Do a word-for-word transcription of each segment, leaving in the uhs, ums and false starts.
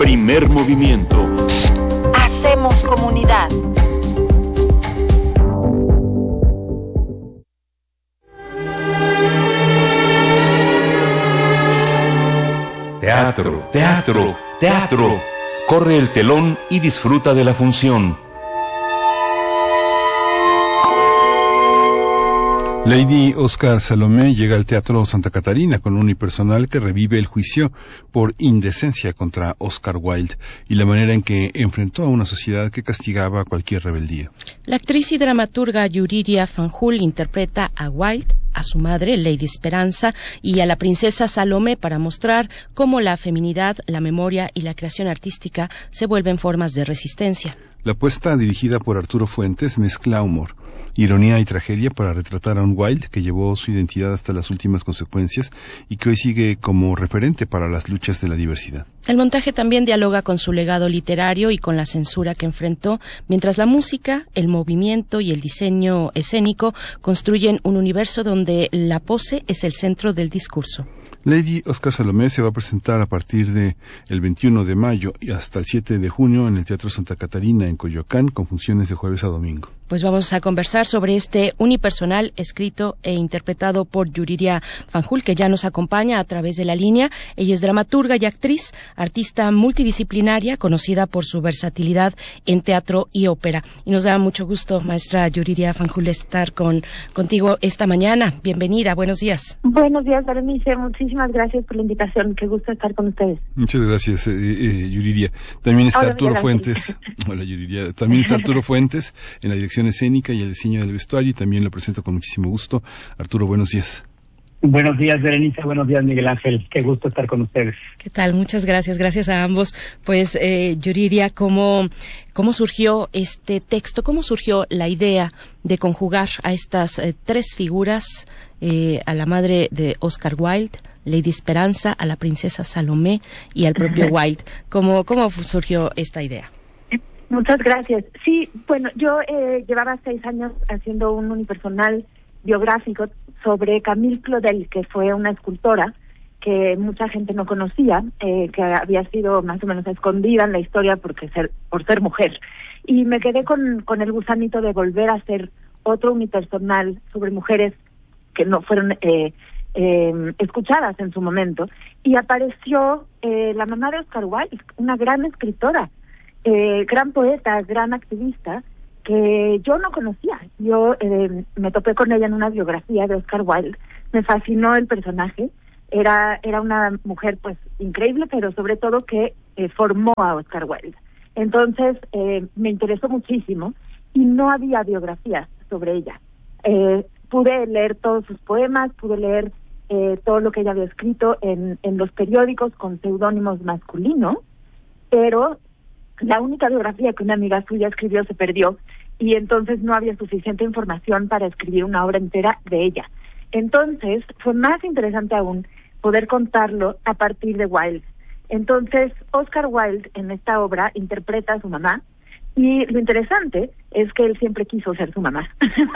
Primer movimiento. Hacemos comunidad. Teatro, teatro, teatro. Corre el telón y disfruta de la función. Lady Oscar Salomé llega al Teatro Santa Catarina con un unipersonal que revive el juicio por indecencia contra Oscar Wilde y la manera en que enfrentó a una sociedad que castigaba cualquier rebeldía. La actriz y dramaturga Yuriria Fanjul interpreta a Wilde, a su madre, Lady Esperanza, y a la princesa Salomé para mostrar cómo la feminidad, la memoria y la creación artística se vuelven formas de resistencia. La puesta, dirigida por Arturo Fuentes, mezcla humor, ironía y tragedia para retratar a un Wilde que llevó su identidad hasta las últimas consecuencias y que hoy sigue como referente para las luchas de la diversidad. El montaje también dialoga con su legado literario y con la censura que enfrentó, mientras la música, el movimiento y el diseño escénico construyen un universo donde la pose es el centro del discurso. Lady Oscar Salomé se va a presentar a partir de el veintiuno de mayo y hasta el siete de junio en el Teatro Santa Catarina en Coyoacán, con funciones de jueves a domingo. Pues vamos a conversar sobre este unipersonal escrito e interpretado por Yuriria Fanjul, que ya nos acompaña a través de la línea. Ella es dramaturga y actriz, artista multidisciplinaria, conocida por su versatilidad en teatro y ópera. Y nos da mucho gusto, maestra Yuriria Fanjul, estar con contigo esta mañana. Bienvenida, buenos días. Buenos días, Berenice. Muchísimas gracias por la invitación. Qué gusto estar con ustedes. Muchas gracias, eh, eh, Yuriria. También está Ahora Arturo Fuentes. Hola, Yuriria. También está Arturo Fuentes en la dirección escénica y el diseño del vestuario, y también lo presento con muchísimo gusto. Arturo, buenos días. Buenos días, Berenice. Buenos días, Miguel Ángel. Qué gusto estar con ustedes. ¿Qué tal? Muchas gracias. Gracias a ambos. Pues, eh, Yuriria, ¿cómo, cómo surgió este texto? ¿Cómo surgió la idea de conjugar a estas eh, tres figuras, eh, a la madre de Oscar Wilde, Lady Esperanza, a la princesa Salomé y al propio Wilde? ¿Cómo, cómo surgió esta idea? Muchas gracias. Sí, bueno, yo eh, llevaba seis años haciendo un unipersonal biográfico sobre Camille Claudel, que fue una escultora que mucha gente no conocía, eh, que había sido más o menos escondida en la historia porque ser, por ser mujer. Y me quedé con, con el gusanito de volver a hacer otro unipersonal sobre mujeres que no fueron eh, eh, escuchadas en su momento. Y apareció eh, la mamá de Oscar Wilde, una gran escritora, Eh, gran poeta, gran activista, que yo no conocía. Yo eh, me topé con ella en una biografía de Oscar Wilde. Me fascinó el personaje. Era era una mujer pues increíble, pero sobre todo que eh, formó a Oscar Wilde. Entonces eh, me interesó muchísimo y no había biografías sobre ella. Eh, pude leer todos sus poemas, pude leer eh, todo lo que ella había escrito en, en los periódicos con seudónimos masculinos, pero la única biografía que una amiga suya escribió se perdió y entonces no había suficiente información para escribir una obra entera de ella. Entonces fue más interesante aún poder contarlo a partir de Wilde. Entonces Oscar Wilde en esta obra interpreta a su mamá y lo interesante es que él siempre quiso ser su mamá.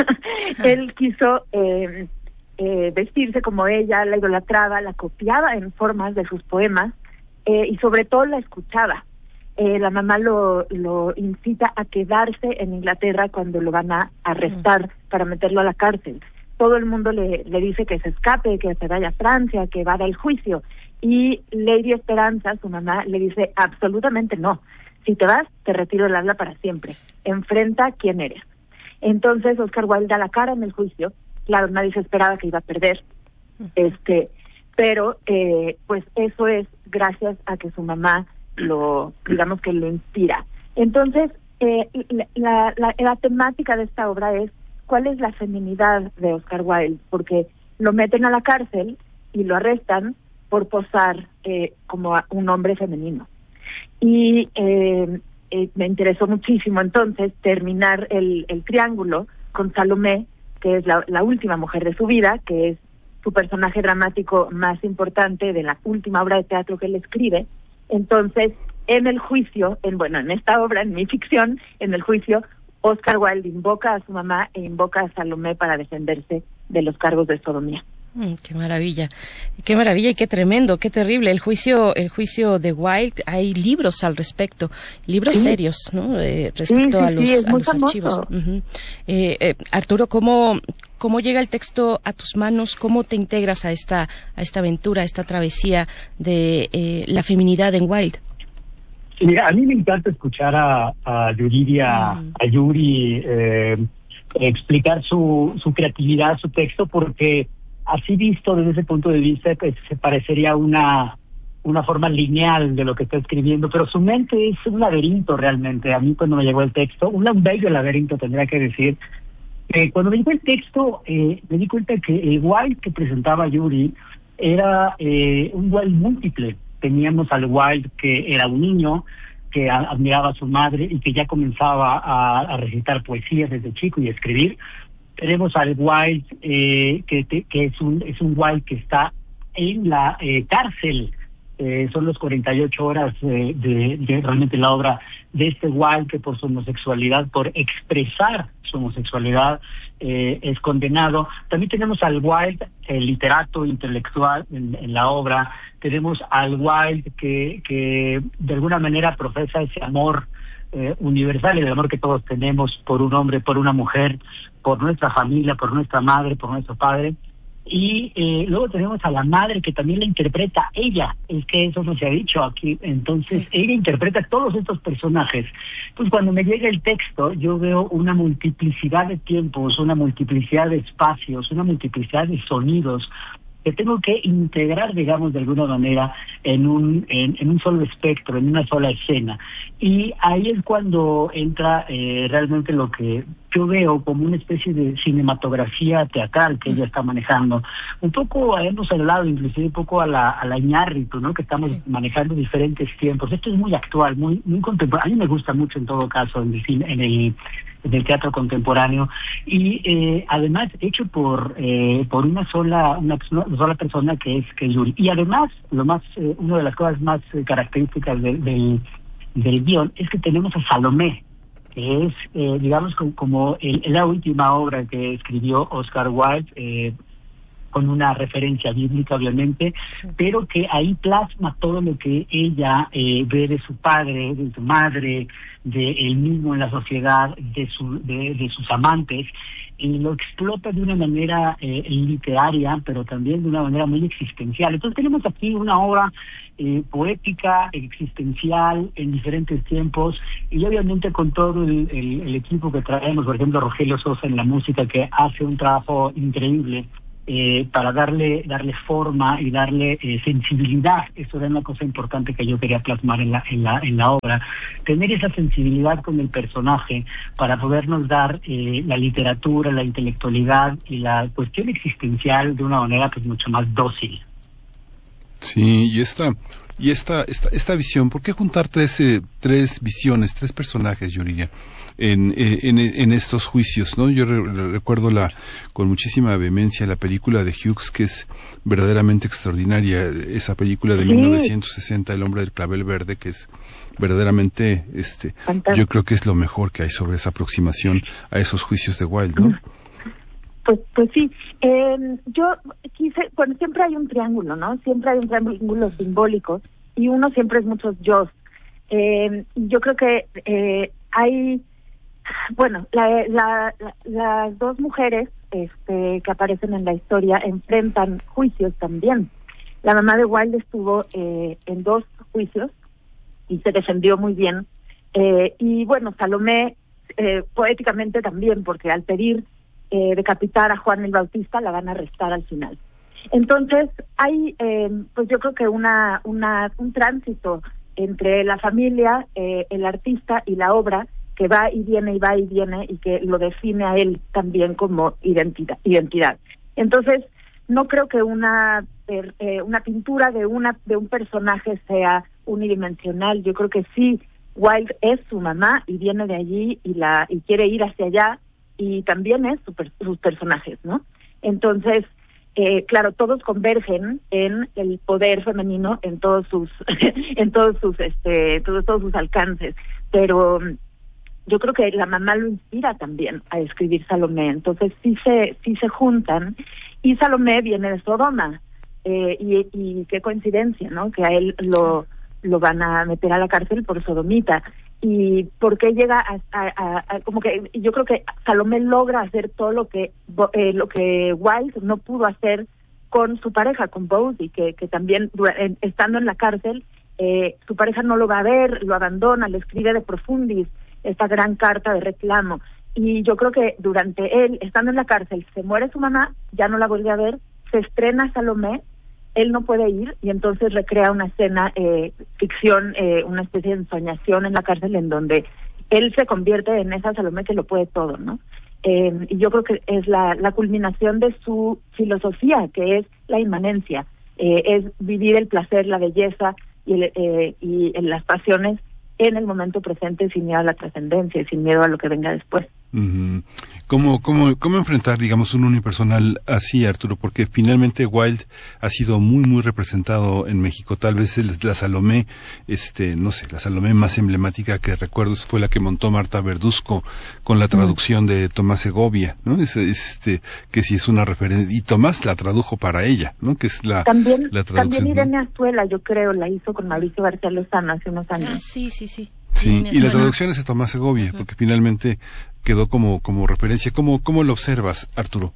Él quiso eh, eh, vestirse como ella, la idolatraba, la copiaba en formas de sus poemas eh, y sobre todo la escuchaba. Eh, la mamá lo, lo incita a quedarse en Inglaterra cuando lo van a arrestar uh-huh. para meterlo a la cárcel. Todo el mundo le, le dice que se escape, que se vaya a Francia, que vaya al juicio. Y Lady Esperanza, su mamá, le dice absolutamente no. Si te vas, te retiro el habla para siempre. Enfrenta quién eres. Entonces Oscar Wilde da la cara en el juicio. Claro, nadie se esperaba que iba a perder. Uh-huh. Este, pero eh, pues eso es gracias a que su mamá lo, digamos que lo inspira. Entonces, eh, la, la, la temática de esta obra es cuál es la feminidad de Oscar Wilde, porque lo meten a la cárcel y lo arrestan por posar eh, como un hombre femenino. Y eh, eh, me interesó muchísimo entonces terminar el, el triángulo con Salomé, que es la, la última mujer de su vida, que es su personaje dramático más importante de la última obra de teatro que él escribe. Entonces, en el juicio, en bueno, en esta obra, en mi ficción, en el juicio, Oscar Wilde invoca a su mamá e invoca a Salomé para defenderse de los cargos de sodomía. Mm, qué maravilla, qué maravilla y qué tremendo, qué terrible. El juicio, el juicio de Wilde, hay libros al respecto, libros sí. serios, ¿no? Eh, respecto sí, sí, a los, sí, a los archivos. Uh-huh. eh, eh, Arturo, ¿cómo, cómo llega el texto a tus manos? ¿Cómo te integras a esta, a esta aventura, a esta travesía de eh, la feminidad en Wilde? Sí, mira, a mí me encanta escuchar a, a Yuridia, mm. a Yuri eh, explicar su, su creatividad, su texto, porque así visto desde ese punto de vista, pues se parecería una una forma lineal de lo que está escribiendo, pero su mente es un laberinto realmente. A mí cuando me llegó el texto, un bello laberinto tendría que decir, eh, cuando me llegó el texto eh, me di cuenta que el Wilde que presentaba Yuri era eh, un Wilde múltiple. Teníamos al Wilde que era un niño, que a, admiraba a su madre y que ya comenzaba a, a recitar poesía desde chico y a escribir. Tenemos al Wilde eh, que, te, que es un es un Wilde que está en la eh, cárcel. Eh, son los cuarenta y ocho horas eh, de, de realmente la obra de este Wilde que por su homosexualidad, por expresar su homosexualidad, eh, es condenado. También tenemos al Wilde, el literato intelectual en, en la obra. Tenemos al Wilde que, que de alguna manera profesa ese amor Eh, universal, el amor que todos tenemos por un hombre, por una mujer, por nuestra familia, por nuestra madre, por nuestro padre. Y eh, luego tenemos a la madre que también la interpreta ella, es que eso no se ha dicho aquí. Entonces ella interpreta todos estos personajes. Pues cuando me llega el texto yo veo una multiplicidad de tiempos, una multiplicidad de espacios, una multiplicidad de sonidos que tengo que integrar, digamos, de alguna manera en un en, en un solo espectro, en una sola escena. Y ahí es cuando entra eh, realmente lo que yo veo como una especie de cinematografía teatral que ella está manejando. Un poco hemos hablado, inclusive un poco a la a la Iñárritu, ¿no? Que estamos sí. manejando diferentes tiempos. Esto es muy actual, muy muy contemporáneo. A mí me gusta mucho en todo caso en el cine, en el del teatro contemporáneo y eh, además hecho por eh, por una sola una, una sola persona que es que es Yuri. Y además lo más eh, una de las cosas más eh, características del del del guión es que tenemos a Salomé, que es eh, digamos como, como el, la última obra que escribió Oscar Wilde, eh, con una referencia bíblica obviamente, sí. pero que ahí plasma todo lo que ella eh, ve de su padre, de su madre, de él mismo en la sociedad, de su de, de sus amantes, y lo explota de una manera eh, literaria, pero también de una manera muy existencial. Entonces tenemos aquí una obra eh, poética, existencial, en diferentes tiempos, y obviamente con todo el, el, el equipo que traemos, por ejemplo Rogelio Sosa en la música, que hace un trabajo increíble Eh, para darle darle forma y darle eh, sensibilidad. Eso era una cosa importante que yo quería plasmar en la en la en la obra, tener esa sensibilidad con el personaje para podernos dar eh, la literatura, la intelectualidad y la cuestión existencial de una manera pues mucho más dócil. Sí, y esta y esta esta esta visión, ¿por qué juntar tres eh, tres visiones, tres personajes, Yuridia? En, en en estos juicios, ¿no? Yo re, recuerdo la con muchísima vehemencia la película de Hughes, que es verdaderamente extraordinaria, esa película de sí. mil novecientos sesenta, El hombre del clavel verde, que es verdaderamente este Fantástico. Yo creo que es lo mejor que hay sobre esa aproximación a esos juicios de Wilde, ¿no? Pues pues sí, eh, yo quise, bueno, siempre hay un triángulo, ¿no? Siempre hay un triángulo simbólico y uno siempre es muchos yo. Eh, yo creo que eh, hay Bueno, la, la, la, las dos mujeres este, que aparecen en la historia enfrentan juicios también. La mamá de Wilde estuvo eh, en dos juicios y se defendió muy bien. Eh, y bueno, Salomé eh, poéticamente también, porque al pedir eh, decapitar a Juan el Bautista la van a arrestar al final. Entonces hay, eh, pues yo creo que una, una un tránsito entre la familia, eh, el artista y la obra, que va y viene y va y viene y que lo define a él también como identidad. identidad. Entonces, no creo que una eh, una pintura de una de un personaje sea unidimensional. Yo creo que sí, Wilde es su mamá y viene de allí y la y quiere ir hacia allá y también es su, sus personajes, ¿no? Entonces, eh, claro, todos convergen en el poder femenino en todos sus en todos sus este todos todos sus alcances, pero yo creo que la mamá lo inspira también a escribir Salomé, entonces sí se sí se juntan y Salomé viene de Sodoma, eh, y, y qué coincidencia, ¿no? Que a él lo, lo van a meter a la cárcel por sodomita. Y por qué llega a, a, a, a como que yo creo que Salomé logra hacer todo lo que eh, lo que Wilde no pudo hacer con su pareja, con Bosie, que, que también en, estando en la cárcel, eh, su pareja no lo va a ver, lo abandona, le escribe de profundis esta gran carta de reclamo. Y yo creo que durante él, estando en la cárcel, se muere su mamá, ya no la vuelve a ver, se estrena Salomé, él no puede ir y entonces recrea una escena, eh, ficción, eh, una especie de ensoñación en la cárcel en donde él se convierte en esa Salomé que lo puede todo, ¿no? Eh, y yo creo que es la, la culminación de su filosofía, que es la inmanencia, eh, es vivir el placer, la belleza y, el, eh, y las pasiones en el momento presente, sin miedo a la trascendencia y sin miedo a lo que venga después. Uh-huh. ¿Cómo, cómo, ¿Cómo enfrentar, digamos, un unipersonal así, Arturo? Porque finalmente Wilde ha sido muy, muy representado en México. Tal vez el, la Salomé, este, no sé, la Salomé más emblemática que recuerdo fue la que montó Marta Verduzco con la traducción uh-huh. de Tomás Segovia, ¿no? Es, es, este, que sí es una referencia, y Tomás la tradujo para ella, ¿no? Que es la, también, la traducción. También Irene Azuela, yo creo, la hizo con Mauricio García Lozano hace unos años. Ah, sí, sí, sí. Sí, y la traducción es de Tomás Segovia, uh-huh. porque finalmente quedó como como referencia. ¿Cómo cómo lo observas, Arturo?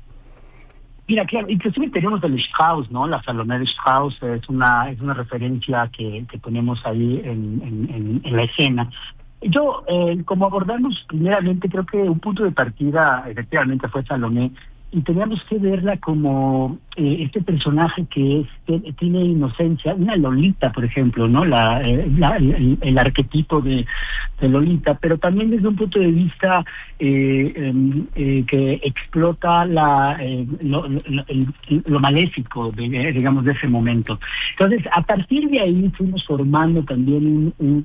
Mira, claro, inclusive tenemos el Strauss, ¿no? La Salomé de Strauss es una es una referencia que, que ponemos ahí en, en, en, en la escena. Yo, eh, como abordamos primeramente, creo que un punto de partida efectivamente fue Salomé, y teníamos que verla como eh, este personaje que es que tiene inocencia, una Lolita, por ejemplo, ¿no? La, eh, la el, el arquetipo de, de Lolita, pero también desde un punto de vista eh, eh, eh, que explota la eh, lo, lo, el, lo maléfico, de, eh, digamos, de ese momento. Entonces, a partir de ahí fuimos formando también un, un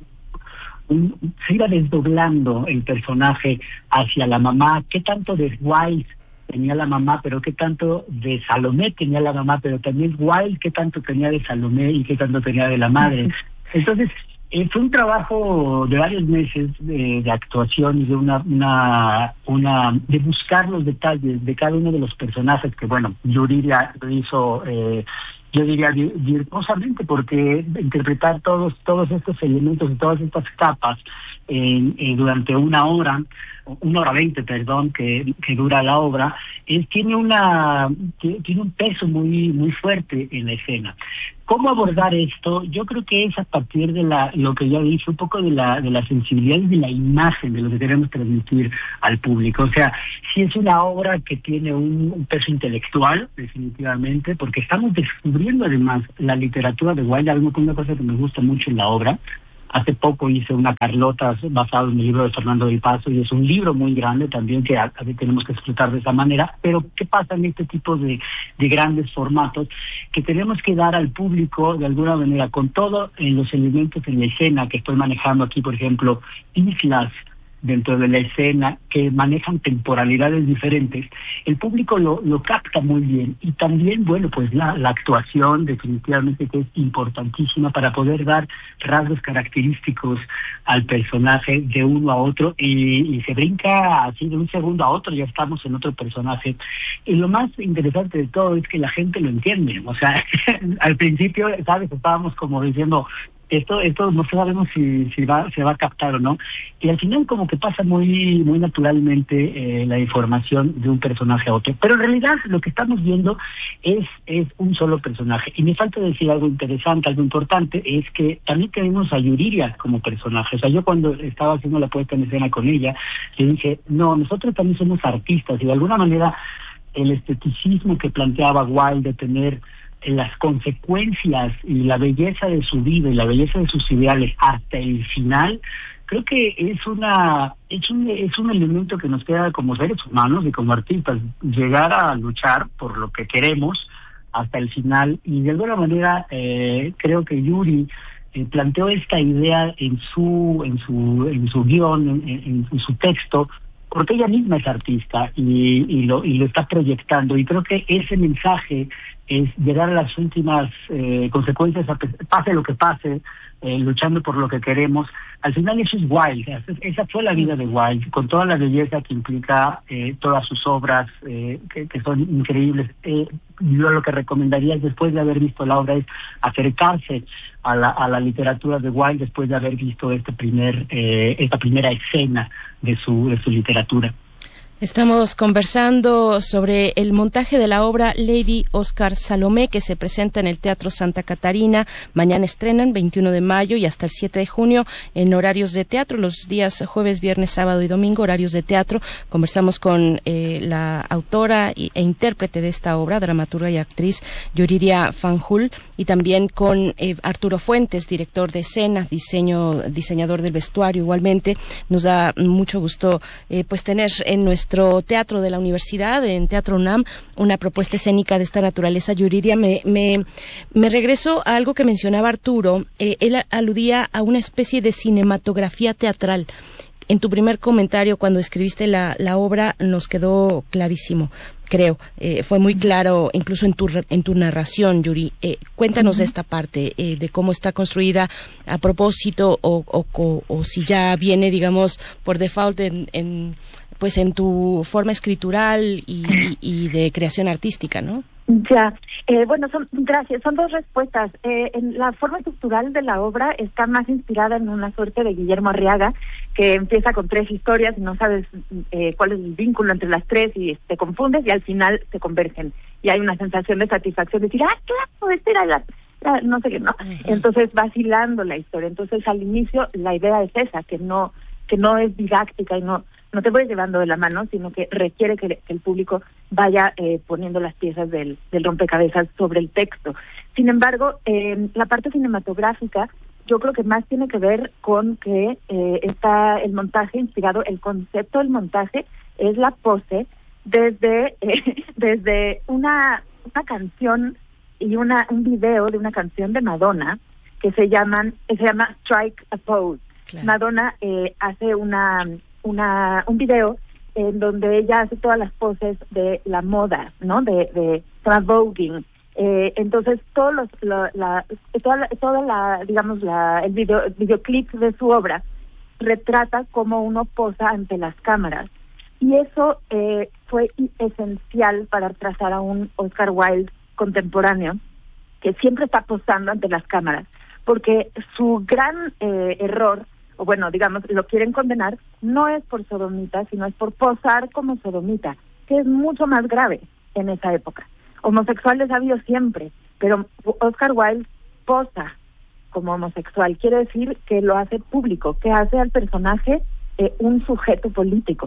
Un, se iba desdoblando el personaje hacia la mamá. ¿Qué tanto de Wilde tenía la mamá, pero qué tanto de Salomé tenía la mamá, pero también Wilde qué tanto tenía de Salomé y qué tanto tenía de la madre? Entonces, eh, fue un trabajo de varios meses de, de actuación y de una, una, una, de buscar los detalles de cada uno de los personajes que, bueno, Yuridia lo hizo, eh, yo diría virtuosamente, porque interpretar todos todos estos elementos y todas estas capas eh, eh, durante una hora, una hora veinte, perdón, que, que dura la obra, eh, tiene una tiene un peso muy muy fuerte en la escena. ¿Cómo abordar esto? Yo creo que es a partir de la lo que ya dije, un poco de la de la sensibilidad y de la imagen de lo que queremos transmitir al público. O sea, sí es una obra que tiene un, un peso intelectual, definitivamente, porque estamos descubriendo además la literatura de Wilde, algo que una cosa que me gusta mucho en la obra. Hace poco hice una Carlota basado en el libro de Fernando del Paso, y es un libro muy grande también que a, a tenemos que explotar de esa manera. Pero ¿qué pasa en este tipo de, de grandes formatos? Que tenemos que dar al público, de alguna manera, con todos los elementos en la escena que estoy manejando aquí, por ejemplo, islas dentro de la escena que manejan temporalidades diferentes, el público lo, lo capta muy bien. Y también, bueno, pues la, la actuación definitivamente que es importantísima para poder dar rasgos característicos al personaje de uno a otro, y, y se brinca así de un segundo a otro, ya estamos en otro personaje. Y lo más interesante de todo es que la gente lo entiende. O sea, al principio, ¿sabes? Estábamos como diciendo, esto esto no sabemos si si va se va a captar o no, y al final como que pasa muy muy naturalmente eh, la información de un personaje a otro, pero en realidad lo que estamos viendo es es un solo personaje. Y me falta decir algo interesante, algo importante, es que también tenemos a Yuridia como personaje. O sea, yo cuando estaba haciendo la puesta en escena con ella, le dije, no, nosotros también somos artistas, y de alguna manera el esteticismo que planteaba Wilde de tener las consecuencias y la belleza de su vida y la belleza de sus ideales hasta el final, creo que es una es un es un elemento que nos queda como seres humanos y como artistas, llegar a luchar por lo que queremos hasta el final. Y de alguna manera eh, creo que Yuri eh, planteó esta idea en su en su en su guión, en, en, en su texto, porque ella misma es artista y, y lo y lo está proyectando, y creo que ese mensaje es llegar a las últimas eh, consecuencias, a que pase lo que pase, eh, luchando por lo que queremos. Al final eso es Wilde, esa fue la vida de Wilde, con toda la belleza que implica eh, todas sus obras, eh, que, que son increíbles. Eh, yo lo que recomendaría después de haber visto la obra es acercarse a la, a la literatura de Wilde después de haber visto este primer, eh, esta primera escena de su, de su literatura. Estamos conversando sobre el montaje de la obra Lady Oscar Salomé, que se presenta en el Teatro Santa Catarina. Mañana estrenan, veintiuno de mayo y hasta el siete de junio, en horarios de teatro, los días jueves, viernes, sábado y domingo, horarios de teatro. Conversamos con eh, la autora y, e intérprete de esta obra, dramaturga y actriz, Yuriria Fanjul, y también con eh, Arturo Fuentes, director de escena, diseño, diseñador del vestuario igualmente. Nos da mucho gusto eh, pues tener en nuestro teatro de la universidad, en Teatro UNAM, una propuesta escénica de esta naturaleza. Yuriria, me, me, me regreso a algo que mencionaba Arturo. Eh, él aludía a una especie de cinematografía teatral. En tu primer comentario, cuando escribiste la, la obra, nos quedó clarísimo, creo. Eh, fue muy claro, incluso en tu, en tu narración, Yuri. Eh, cuéntanos uh-huh. de esta parte, eh, de cómo está construida a propósito o, o, o, o si ya viene, digamos, por default en, en pues en tu forma escritural y, y, y de creación artística, ¿no? Ya, eh, bueno, son, gracias, son dos respuestas. Eh, en la forma estructural de la obra está más inspirada en una suerte de Guillermo Arriaga, que empieza con tres historias y no sabes eh, cuál es el vínculo entre las tres y te confundes y al final se convergen. Y hay una sensación de satisfacción de decir, ah, claro, esta era la... la no sé qué, no. Uh-huh. Entonces vacilando la historia. Entonces al inicio la idea es esa, que no, que no es didáctica y no... no te voy llevando de la mano, sino que requiere que, que el público vaya eh, poniendo las piezas del, del rompecabezas sobre el texto. Sin embargo, eh, la parte cinematográfica yo creo que más tiene que ver con que eh, está el montaje inspirado, el concepto del montaje es la pose desde eh, desde una, una canción y una un video de una canción de Madonna que se llaman se llama Strike a Pose. Claro. Madonna eh, hace una una un video en donde ella hace todas las poses de la moda, ¿no? De de voguing. Eh, entonces todos los la, la toda la, toda la digamos la el video el videoclip de su obra retrata cómo uno posa ante las cámaras y eso eh, fue esencial para trazar a un Oscar Wilde contemporáneo que siempre está posando ante las cámaras porque su gran eh, error o bueno, digamos, lo quieren condenar, no es por sodomita, sino es por posar como sodomita, que es mucho más grave en esa época. Homosexuales ha habido siempre, pero Oscar Wilde posa como homosexual, quiere decir que lo hace público, que hace al personaje eh, un sujeto político.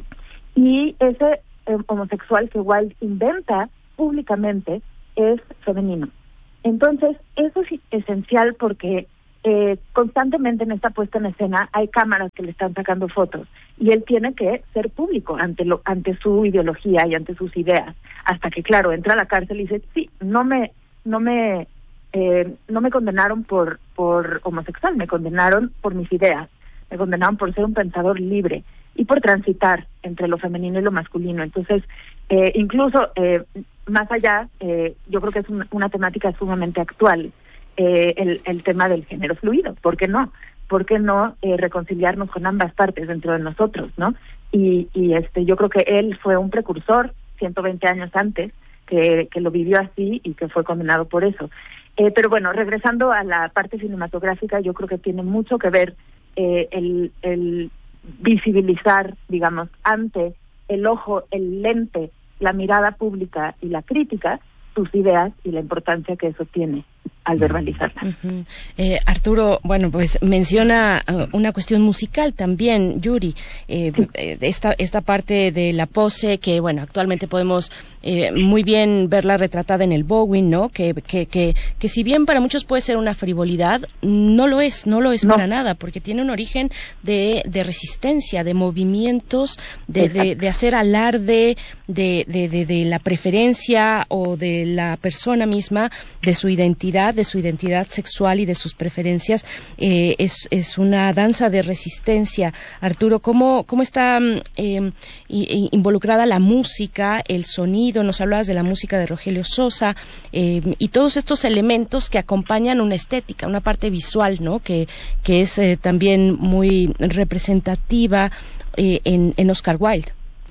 Y ese eh, homosexual que Wilde inventa públicamente es femenino. Entonces, eso es esencial porque Eh, constantemente en esta puesta en escena hay cámaras que le están sacando fotos y él tiene que ser público ante lo ante su ideología y ante sus ideas hasta que claro entra a la cárcel y dice sí no me no me eh, no me condenaron por por homosexual, me condenaron por mis ideas, me condenaron por ser un pensador libre y por transitar entre lo femenino y lo masculino. Entonces eh, incluso eh, más allá eh, yo creo que es una, una temática sumamente actual. Eh, el, el tema del género fluido, ¿por qué no? ¿Por qué no eh, reconciliarnos con ambas partes dentro de nosotros, ¿no? Y, y este, yo creo que él fue un precursor ciento veinte años antes que, que lo vivió así y que fue condenado por eso. Eh, pero bueno, regresando a la parte cinematográfica, yo creo que tiene mucho que ver eh, el, el visibilizar, digamos, ante el ojo, el lente, la mirada pública y la crítica, sus ideas y la importancia que eso tiene al verbalizarlas. Uh-huh. Eh, Arturo, bueno, pues menciona uh, una cuestión musical también, Yuri, eh, sí. esta esta parte de la pose que, bueno, actualmente podemos eh, muy bien verla retratada en el voguing, ¿no? Que, que que que si bien para muchos puede ser una frivolidad, no lo es, no lo es no. para nada, porque tiene un origen de de resistencia, de movimientos, de de, de hacer alarde de, de de de la preferencia o de la persona misma, de su identidad de su identidad sexual y de sus preferencias, eh, es, es una danza de resistencia. Arturo, ¿cómo, cómo está eh, involucrada la música, el sonido? Nos hablabas de la música de Rogelio Sosa, eh, y todos estos elementos que acompañan una estética, una parte visual, ¿no? Que, que es eh, también muy representativa eh, en, en Oscar Wilde.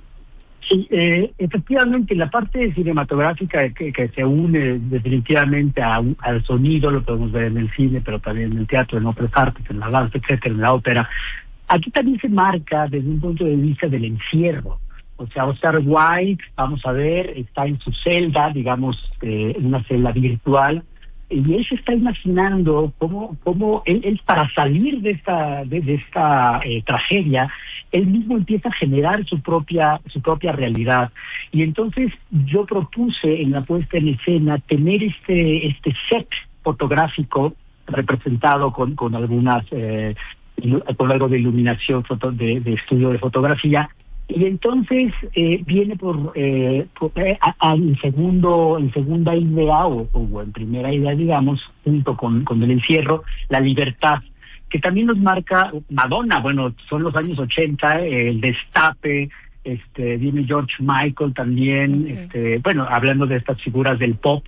Sí, eh, efectivamente, la parte cinematográfica que, que se une definitivamente a, al sonido, lo podemos ver en el cine, pero también en el teatro, en otras artes, en la danza, etcétera, en la ópera. Aquí también se marca desde un punto de vista del encierro. O sea, Oscar Wilde, vamos a ver, está en su celda, digamos, eh, en una celda virtual, y él se está imaginando cómo, cómo él, él para salir de esta, de, de esta eh, tragedia, él mismo empieza a generar su propia, su propia realidad. Y entonces yo propuse en la puesta en escena tener este, este set fotográfico representado con, con algunas, eh, con algo de iluminación, foto, de, de estudio de fotografía. Y entonces eh, viene por, eh, por eh, a, a, en segundo, en segunda idea o, o en primera idea, digamos, junto con, con el encierro, la libertad, que también nos marca Madonna. Bueno, son los años ochenta, eh, el destape, este, viene George Michael también, uh-huh. este, bueno, hablando de estas figuras del pop,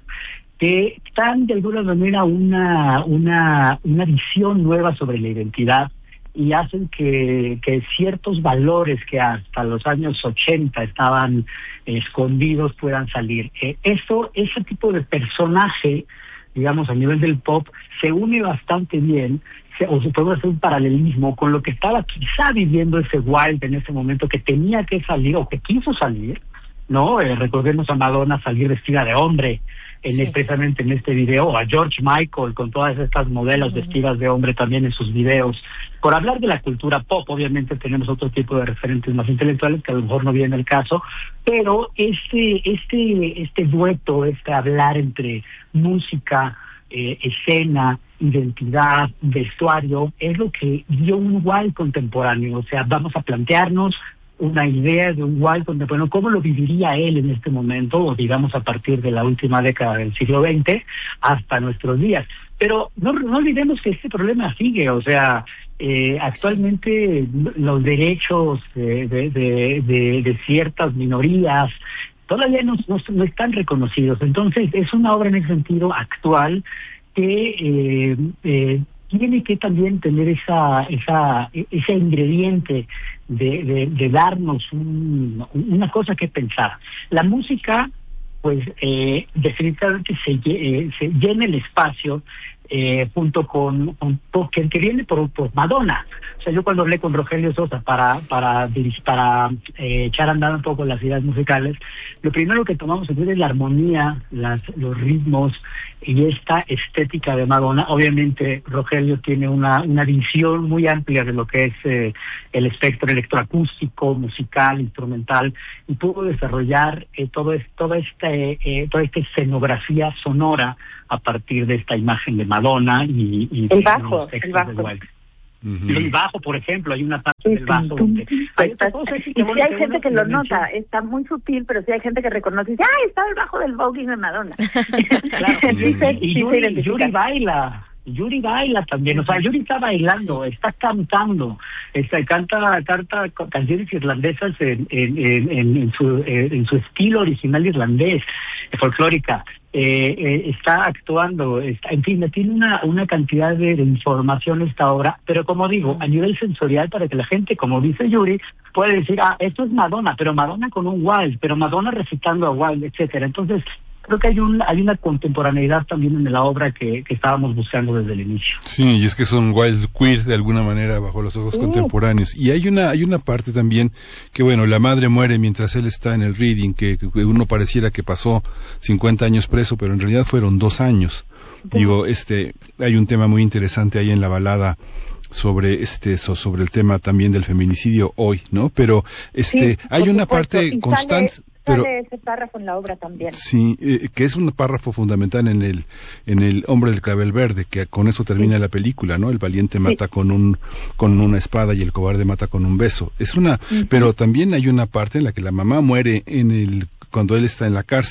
que dan de alguna manera una, una, una visión nueva sobre la identidad, y hacen que, que ciertos valores que hasta los años ochenta estaban eh, escondidos puedan salir. Eh, eso, ese tipo de personaje, digamos, a nivel del pop, se une bastante bien, se, o se puede hacer un paralelismo con lo que estaba quizá viviendo ese Wilde en ese momento, que tenía que salir o que quiso salir, ¿no? Eh, recordemos a Madonna salir vestida de hombre, en sí. precisamente en este video, a George Michael con todas estas modelos uh-huh. vestidas de hombre también en sus videos. Por hablar de la cultura pop, obviamente tenemos otro tipo de referentes más intelectuales que a lo mejor no viene el caso, pero este este este dueto, este hablar entre música, eh, escena, identidad, vestuario, es lo que dio un Wilde contemporáneo. O sea, vamos a plantearnos una idea de un Wilde contemporáneo, cómo lo viviría él en este momento, o digamos a partir de la última década del siglo veinte hasta nuestros días. Pero no, no olvidemos que este problema sigue, o sea, eh, actualmente los derechos de, de, de, de, de ciertas minorías todavía no, no, no están reconocidos. Entonces es una obra en ese sentido actual que eh, eh, tiene que también tener esa esa ese ingrediente de, de, de darnos un, una cosa que pensar. La música, pues eh, definitivamente se, eh, se llena el espacio eh, junto con, con que, que viene por, por Madonna. O sea, yo cuando hablé con Rogelio Sosa para para para eh, echar a andar un poco las ideas musicales, lo primero que tomamos en cuenta es la armonía, las, los ritmos y esta estética de Madonna. Obviamente Rogelio tiene una una visión muy amplia de lo que es eh, el espectro electroacústico, musical, instrumental, y pudo desarrollar eh, todo es, toda esta eh, toda esta escenografía sonora a partir de esta imagen de Madonna y, y el de bajo, los textos el bajo. de Wilde. Uh-huh. El bajo, por ejemplo, hay una parte del bajo donde hay otra cosa, y sí hay gente que lo nota, está muy sutil, pero sí hay gente que reconoce y dice, ¡ay, está el bajo del voguing de Madonna! Claro, sí, sí, y sí, Yuri, sí, Yuri baila, Yuri baila también, o sea, Yuri está bailando, está cantando, está canta, canta canciones irlandesas en, en, en, en su en su estilo original irlandés, folclórica. Eh, eh, está actuando, está, en fin, tiene una una cantidad de, de información esta obra, pero como digo, a nivel sensorial, para que la gente, como dice Yuri, puede decir, ah, esto es Madonna, pero Madonna con un Wilde, pero Madonna recitando a Wilde, etcétera. Entonces, creo que hay un hay una contemporaneidad también en la obra que, que estábamos buscando desde el inicio. Sí, y es que son Wilde queer de alguna manera bajo los ojos uh. contemporáneos. Y hay una hay una parte también que, bueno, la madre muere mientras él está en el reading, que, que uno pareciera que pasó cincuenta años preso, pero en realidad fueron dos años. Uh. Digo, este, hay un tema muy interesante ahí en la balada sobre este so, sobre el tema también del feminicidio hoy, ¿no? Pero este sí, hay una supuesto. parte constante. Pero, sale ese párrafo en la obra también. Sí, eh, que es un párrafo fundamental en el en el Hombre del Clavel Verde, que con eso termina sí. la película, ¿no? El valiente mata sí. con un con una espada y el cobarde mata con un beso. Es una, uh-huh. pero también hay una parte en la que la mamá muere en el cuando él está en la cárcel.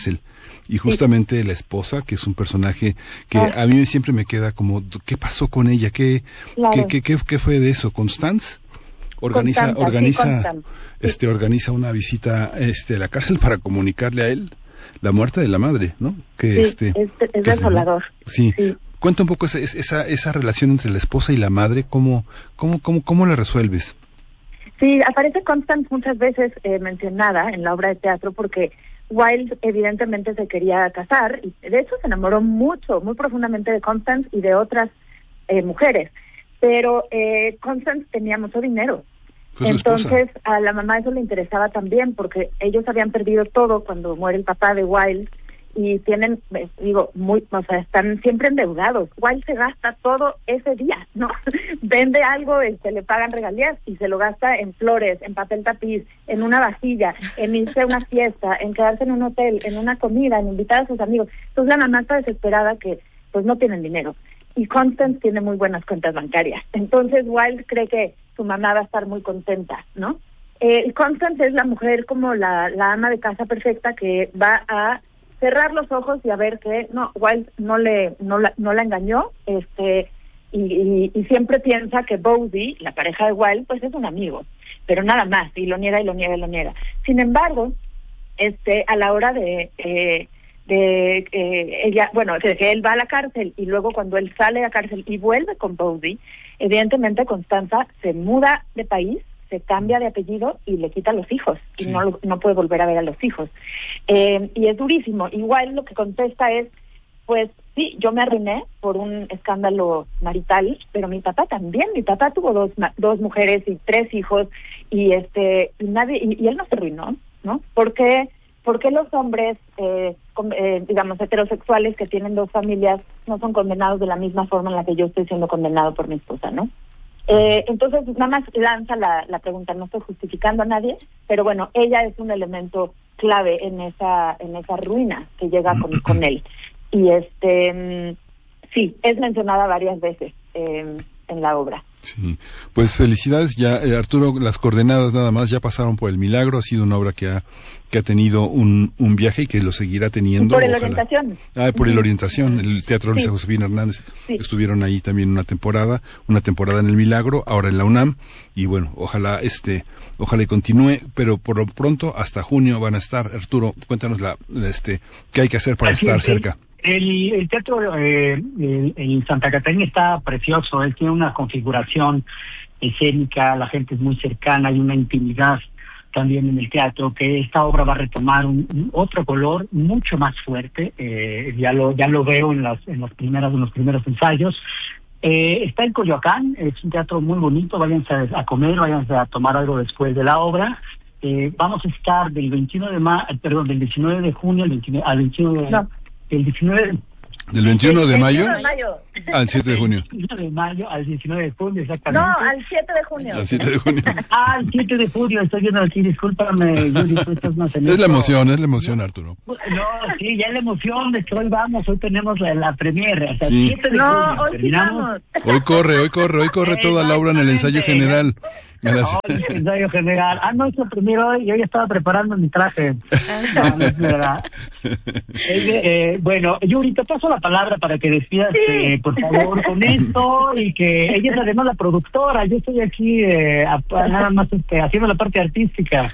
y justamente sí. la esposa, que es un personaje que ah. a mí siempre me queda como, ¿qué pasó con ella? ¿Qué, claro. ¿qué, qué, qué, qué fue de eso? ¿Constance? Organiza, Constanta, organiza, sí, este, sí. organiza una visita, este, a la cárcel para comunicarle a él la muerte de la madre, ¿no? Que sí, este, es, es desolador. Sí. sí. Cuenta un poco esa, esa, esa relación entre la esposa y la madre, ¿cómo, cómo, cómo, cómo la resuelves? Sí, aparece Constance muchas veces eh, mencionada en la obra de teatro porque Wilde evidentemente se quería casar y de hecho se enamoró mucho, muy profundamente de Constance y de otras eh, mujeres, pero eh, Constance tenía mucho dinero. Entonces a la mamá eso le interesaba también porque ellos habían perdido todo cuando muere el papá de Wilde y tienen, digo, muy, o sea, están siempre endeudados. Wilde se gasta todo ese día, ¿no? Vende algo, este, le pagan regalías y se lo gasta en flores, en papel tapiz, en una vajilla, en irse a una fiesta, en quedarse en un hotel, en una comida, en invitar a sus amigos. Entonces la mamá está desesperada que pues no tienen dinero. Y Constance tiene muy buenas cuentas bancarias. Entonces Wilde cree que su mamá va a estar muy contenta, ¿no? Eh, Constance es la mujer como la, la ama de casa perfecta que va a cerrar los ojos y a ver que no, Wilde no le no la, no la engañó, este y, y, y siempre piensa que Bowsy, la pareja de Wilde, pues es un amigo, pero nada más, y lo niega y lo niega y lo niega. Sin embargo, este a la hora de eh, de eh, ella, bueno, de que él va a la cárcel y luego cuando él sale de la cárcel y vuelve con Bowsy, evidentemente Constanza se muda de país, se cambia de apellido y le quita a los hijos y sí. no no puede volver a ver a los hijos. Eh, y es durísimo. Igual lo que contesta es, pues sí, yo me arruiné por un escándalo marital, pero mi papá también. Mi papá tuvo dos dos mujeres y tres hijos y este y nadie y, y él no se arruinó, ¿no? ¿Por qué, por qué los hombres, eh, con, eh, digamos, heterosexuales que tienen dos familias no son condenados de la misma forma en la que yo estoy siendo condenado por mi esposa, ¿no? Eh, entonces, nada más lanza la, la pregunta, no estoy justificando a nadie, pero bueno, ella es un elemento clave en esa en esa ruina que llega con, con él. Y este, sí, es mencionada varias veces eh, en la obra. Sí, pues felicidades ya, eh, Arturo, las coordenadas nada más ya pasaron por el milagro, ha sido una obra que ha que ha tenido un, un viaje y que lo seguirá teniendo. Por la orientación. Ah, por la orientación, el Teatro Luisa sí. Josefina Hernández, sí. estuvieron ahí también una temporada, una temporada en el Milagro, ahora en la UNAM, y bueno, ojalá este, ojalá y continúe, pero por lo pronto hasta junio van a estar. Arturo, cuéntanos la, este, qué hay que hacer para Así estar es, cerca. El, el teatro eh, el, el Santa Catarina está precioso, él tiene una configuración escénica, la gente es muy cercana, hay una intimidad también en el teatro, que esta obra va a retomar un, un otro color mucho más fuerte, eh, ya lo ya lo veo en las en las primeras en los primeros ensayos. Eh, está en Coyoacán, es un teatro muy bonito, váyanse a, a comer, váyanse a tomar algo después de la obra. Eh, vamos a estar del veintiuno de ma perdón, del diecinueve de junio al veintinueve, al veintiuno de no. el diecinueve ¿Del veintiuno de mayo? de mayo al siete de junio. Del veintiuno de mayo al diecinueve de junio, exactamente. No, al siete de junio. Al siete de junio. Ah, al siete de junio, estoy viendo aquí, discúlpame, Yuri, tú estás más en Es la emoción, es la emoción, Arturo. No, sí, ya es la emoción de que hoy vamos, hoy tenemos la, la premiere, hasta sí. el siete de no, junio. Hoy terminamos. Hoy corre, hoy corre, hoy corre toda la obra en el ensayo general. No, el ensayo general. Ah, no, es el primero hoy, yo ya estaba preparando mi traje. No, no es verdad. Eh, eh, bueno, Yuri, te paso la palabra para que despidas, sí. eh, por favor, con esto, y que ella es además la productora, yo estoy aquí eh, a, a nada más este, haciendo la parte artística.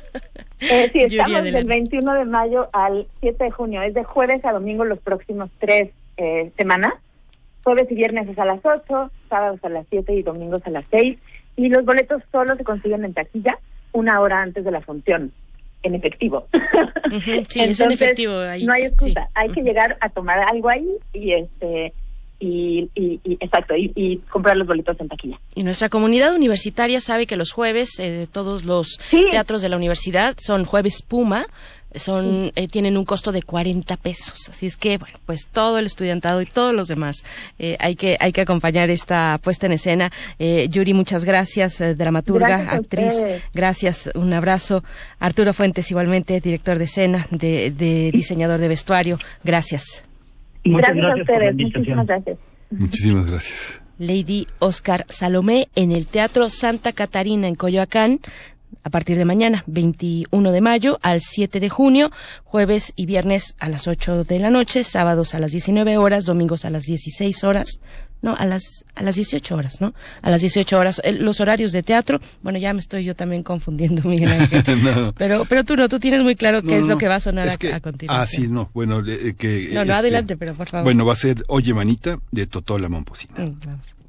Eh, sí, estamos del veintiuno de mayo al siete de junio, es de jueves a domingo los próximos tres eh, semanas. Jueves y viernes es a las ocho, sábados a las siete y domingos a las seis. Y los boletos solo se consiguen en taquilla una hora antes de la función, en efectivo. Uh-huh, sí, entonces, es en efectivo. Ahí. No hay excusa, sí. Hay uh-huh. que llegar a tomar algo ahí y este y, y, y exacto y, y comprar los boletos en taquilla. Y nuestra comunidad universitaria sabe que los jueves eh, todos los sí. teatros de la universidad son jueves Puma. Son eh, tienen un costo de cuarenta pesos, así es que bueno, pues todo el estudiantado y todos los demás eh, hay que hay que acompañar esta puesta en escena. eh, Yuri, muchas gracias, eh, dramaturga, gracias actriz, gracias, un abrazo. Arturo Fuentes, igualmente director de escena, de, de diseñador de vestuario, gracias. Muchas gracias, gracias a ustedes, muchísimas gracias. Muchísimas gracias. Lady Oscar Salomé en el Teatro Santa Catarina en Coyoacán, a partir de mañana, veintiuno de mayo al siete de junio, jueves y viernes a las ocho de la noche, sábados a las diecinueve horas, domingos a las dieciséis horas, no, a las a las dieciocho horas, ¿no? A las dieciocho horas. El, los horarios de teatro, bueno, ya me estoy yo también confundiendo, Miguel Ángel. no. Pero pero tú no, tú tienes muy claro qué no, es lo que va a sonar a, que, a continuación. Ah, sí, no, bueno, eh, que... No, no, este, adelante, pero por favor. Bueno, va a ser Oye Manita, de Totó la Momposina. Mm, vamos.